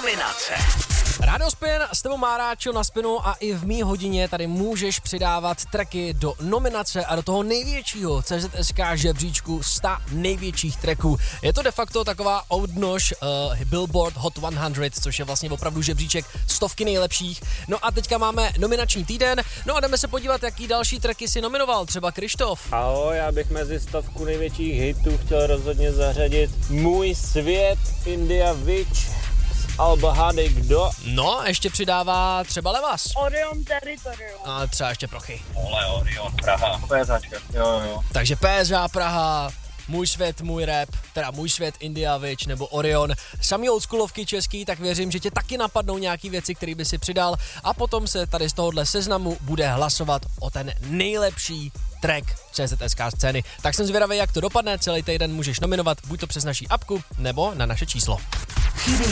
Nominace. Rádio Spin, s tebou Máráčo na Spinu a i v mý hodině tady můžeš přidávat tracky do nominace a do toho největšího CZSK žebříčku 100 největších tracků. Je to de facto taková odnož Billboard Hot 100, což je vlastně opravdu žebříček 100 nejlepších. No a teďka máme nominační týden, no a jdeme se podívat, jaký další tracky si nominoval, třeba Krištof. Ahoj, já bych mezi 100 největších hitů chtěl rozhodně zařadit Můj svět, India Witch, Alba Hady, kdo? No, ještě přidává třeba Levas. Orion Territorium. A třeba ještě Prochy. Ole, Orion, Praha. PSAčka, jo. Takže PSA Praha, Můj svět, můj rap, teda Můj svět, India Witch nebo Orion. Samý oldschoolovky český, tak věřím, že tě taky napadnou nějaký věci, které by si přidal a potom se tady z tohohle seznamu bude hlasovat o ten nejlepší track CZSK scény. Tak jsem zvědavý, jak to dopadne, celý týden můžeš nominovat buď to přes naší apku nebo na naše číslo.